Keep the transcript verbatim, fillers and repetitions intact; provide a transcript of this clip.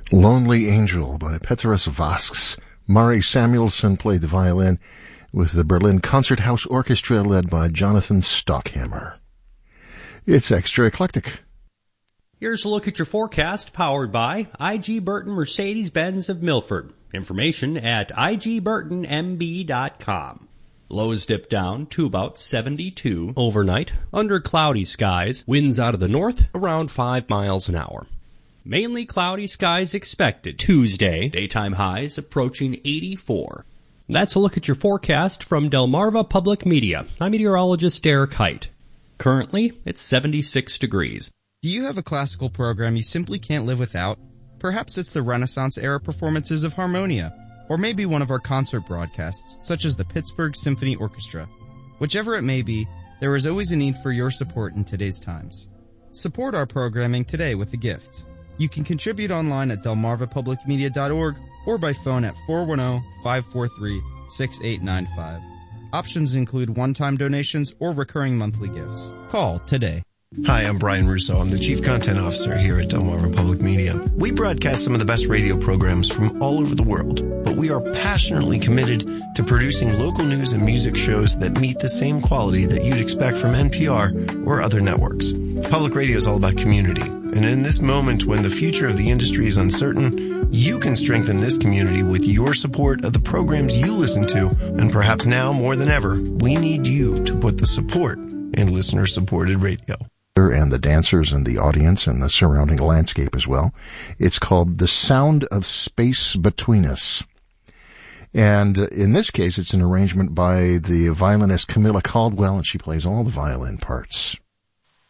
Lonely Angel by Petrus Vasks. Mari Samuelson played the violin with the Berlin Concerthouse Orchestra led by Jonathan Stockhammer. It's extra eclectic. Here's a look at your forecast powered by I G Burton Mercedes-Benz of Milford. Information at I G Burton M B dot com. Lows dip down to about seventy-two overnight under cloudy skies. Winds out of the north around five miles an hour. Mainly cloudy skies expected Tuesday. Daytime highs approaching eighty-four. That's a look at your forecast from Delmarva Public Media. I'm meteorologist Derek Height. Currently, it's seventy-six degrees. Do you have a classical program you simply can't live without? Perhaps it's the Renaissance-era performances of Harmonia, or maybe one of our concert broadcasts, such as the Pittsburgh Symphony Orchestra. Whichever it may be, there is always a need for your support in today's times. Support our programming today with a gift. You can contribute online at delmarva public media dot org or by phone at four one zero, five four three, six eight nine five. Options include one-time donations or recurring monthly gifts. Call today. Hi, I'm Brian Russo. I'm the Chief Content Officer here at Delmarva Public Media. We broadcast some of the best radio programs from all over the world, but we are passionately committed to producing local news and music shows that meet the same quality that you'd expect from N P R or other networks. Public radio is all about community, and in this moment when the future of the industry is uncertain, you can strengthen this community with your support of the programs you listen to, and perhaps now more than ever, we need you to put the support in listener-supported radio. And the dancers and the audience and the surrounding landscape as well. It's called The Sound of Space Between Us. And in this case, it's an arrangement by the violinist Camilla Caldwell, and she plays all the violin parts.